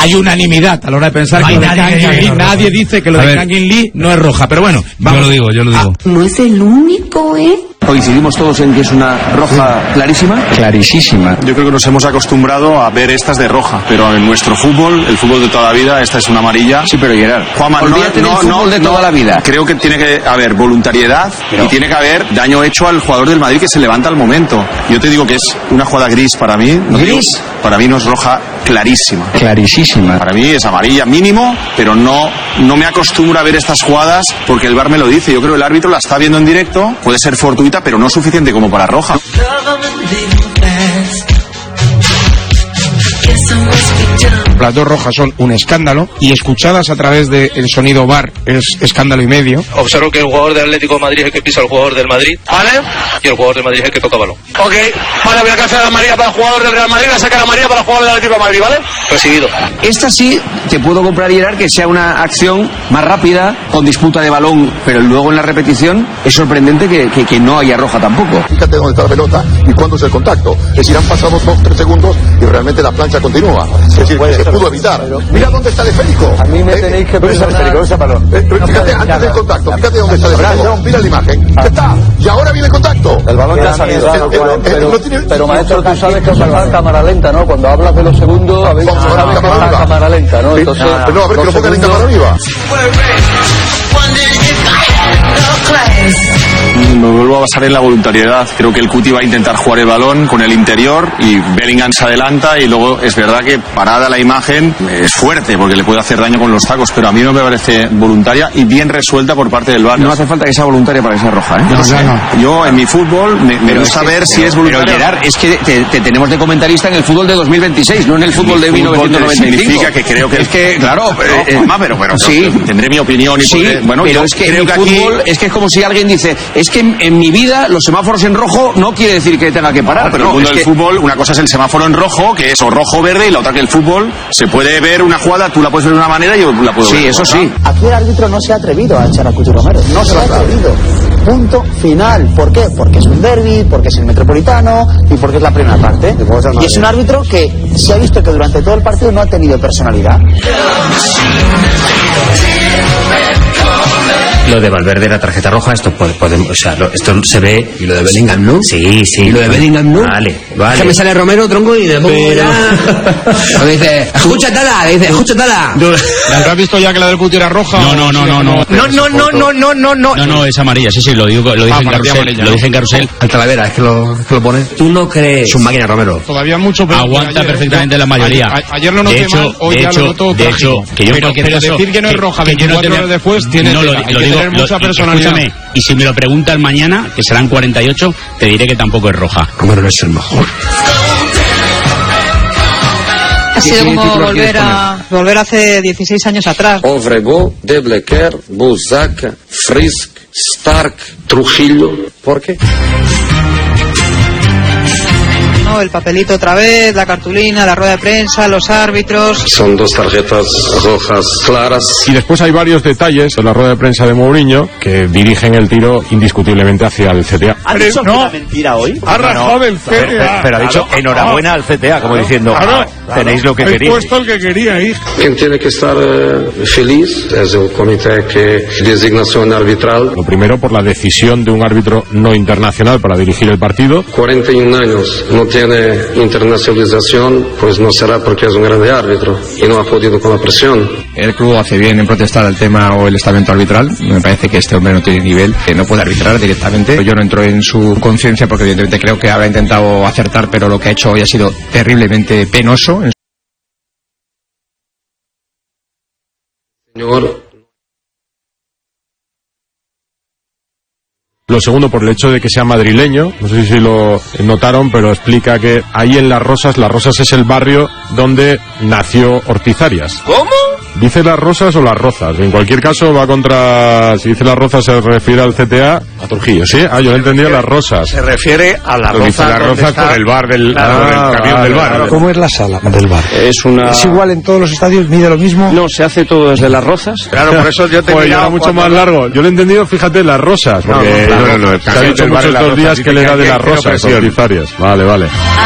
hay unanimidad a la hora de pensar que nadie dice que lo de Kang In Lee no es roja, pero bueno, vamos. Yo lo digo. No es el único, ¿Coincidimos todos en que es una roja clarísima? Clarísima. Yo creo que nos hemos acostumbrado a ver estas de roja, pero en nuestro fútbol, el fútbol de toda la vida, esta es una amarilla. Sí, pero Gerard, Juanma, olvídate del fútbol de toda la vida. Creo que tiene que haber voluntariedad y tiene que haber daño hecho al jugador del Madrid que se levanta al momento. Yo te digo que es una jugada gris para mí. ¿Gris? Para mí no es roja clarísima. Clarísima. Para mí es amarilla mínimo, pero no me acostumbro a ver estas jugadas porque el VAR me lo dice. Yo creo que el árbitro la está viendo en directo, puede ser fortuita, pero no suficiente como para roja. Las dos rojas son un escándalo y escuchadas a través del sonido VAR es escándalo y medio. Observo que el jugador del Atlético de Madrid es el que pisa al jugador del Madrid, ¿vale? Y el jugador del Madrid es el que toca balón. Ok, vale, voy a cancelar la amarilla para el jugador del Real Madrid, voy a sacar la amarilla para el jugador del Atlético de Madrid, ¿vale? Recibido. Esta sí te puedo comprar, Gerard, que sea una acción más rápida, con disputa de balón, pero luego en la repetición es sorprendente que no haya roja tampoco. Fíjate dónde está la pelota y cuándo es el contacto. Es decir, han pasado 2-3 segundos y realmente la plancha continúa. Es decir, se pudo evitar. Mira dónde está el esférico. A mí me tenéis que perdonar. Fíjate, antes del contacto, fíjate dónde está el esférico. Mira la imagen. Está. Y ahora viene el contacto. El balón ya ha salido. Pero maestro, tú sabes que eso es cámara lenta, ¿no? Cuando hablas de los segundos, sabes que es cámara lenta, ¿no? Entonces, no, a ver, que lo pongan en cámara viva. Me vuelvo a basar en la voluntariedad. Creo que el Cuti va a intentar jugar el balón con el interior y Bellingham se adelanta y luego es verdad que parada la imagen es fuerte porque le puede hacer daño con los tacos, pero a mí no me parece voluntaria y bien resuelta por parte del VAR. No hace falta que sea voluntaria para que sea roja, ¿eh? No sé. Yo en mi fútbol me gusta ver si es voluntaria. Pero Gerard, es que te tenemos de comentarista en el fútbol de 2026, no en el fútbol de 1995. Significa que creo que es que, claro, pero sí, tendré mi opinión y sí, bueno, pero es que creo que fútbol aquí... es que es como si alguien dice, es que en mi vida los semáforos en rojo no quiere decir que tenga que parar. Pero en el mundo del fútbol, una cosa es el semáforo en rojo, que es o rojo o verde, y la otra que el fútbol se puede ver una jugada, tú la puedes ver de una manera y yo la puedo ver. Sí, eso sí. Aquí el árbitro no se ha atrevido a echar a Cuti Romero, no se ha atrevido. Punto final. ¿Por qué? Porque es un derbi, porque es el Metropolitano y porque es la primera parte. Y es un árbitro que se ha visto que durante todo el partido no ha tenido personalidad. Lo de Valverde, la tarjeta roja, esto podemos, o sea, esto se ve. Y lo de Bellingham, ¿no? Sí. Y lo de Bellingham, ¿no? Vale. Es que me sale Romero, tronco, y de pero... dice, escúchatela. ¿Lo has visto ya que la del Cuti era roja? No, es amarilla, sí, lo dije en carrusel. Lo dije en carrusel. Al Talavera, es que lo pone. ¿Tú no crees? Es un máquina, Romero. Todavía mucho peor. Aguanta perfectamente la mayoría. Ayer lo noté mal, hoy ya lo noto trágico. Pero decir que no es roja 24 horas después tiene tener mucha personalidad. Escúchame, y si me lo preguntan mañana, que serán 48, te diré que tampoco es roja. Romero no es el mejor. Ha sido como volver hace 16 años atrás. Ovrego, De Blequer, Buzac, Frisk, Stark, Trujillo. ¿Por qué? No, el papelito otra vez, la cartulina, la rueda de prensa, los árbitros. Son dos tarjetas rojas claras. Y después hay varios detalles en la rueda de prensa de Mourinho que dirigen el tiro indiscutiblemente hacia el CTA. ¿Ha dicho una mentira hoy? Ha rajado del CTA. Pero ha dicho enhorabuena al CTA, como diciendo, tenéis lo que queríais. He puesto el que queríais. Quien tiene que estar feliz es el comité que designación arbitral. Lo primero por la decisión de un árbitro no internacional para dirigir el partido. 41 años, no tiene internacionalización, pues no será porque es un grande árbitro y no ha podido con la presión. El club hace bien en protestar el tema o el estamento arbitral. Me parece que este hombre no tiene nivel, que no puede arbitrar directamente. Yo no entro en su conciencia porque evidentemente creo que habrá intentado acertar, pero lo que ha hecho hoy ha sido terriblemente penoso. Señor. Lo segundo, por el hecho de que sea madrileño, no sé si lo notaron, pero explica que ahí en Las Rosas es el barrio donde nació Ortiz Arias. ¿Cómo? ¿Dice Las Rosas o Las Rozas? En cualquier caso va contra... Si dice Las Rozas se refiere al CTA, a Trujillo, ¿sí? Yo lo entendía Las Rosas. Se refiere a Las Rozas. Dice Las Rozas por el bar del camión del bar. Claro. ¿Cómo es la sala del bar? ¿Es igual en todos los estadios? ¿Mide lo mismo? No, se hace todo desde Las Rozas. Claro, por eso yo te he era mucho más largo. Yo lo he entendido, fíjate, Las Rosas. Porque no. Se ha dicho muchos estos días que le da de Las Rosas, Ortiz Arias. Vale.